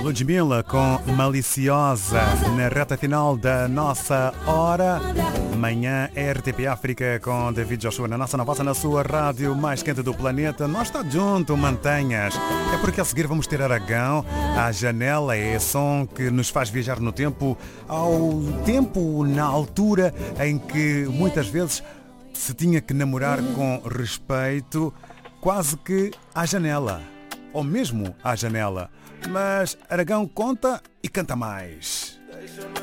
Ludmilla com Maliciosa na reta final da nossa hora. Amanhã RTP África com David Joshua na nossa, na sua rádio mais quente do planeta. Nós está junto, mantenhas. É porque a seguir vamos ter Aragão. A Janela é som que nos faz viajar no tempo, ao tempo, na altura em que muitas vezes se tinha que namorar com respeito, quase que à janela, ou mesmo à janela. Mas Aragão conta e canta mais.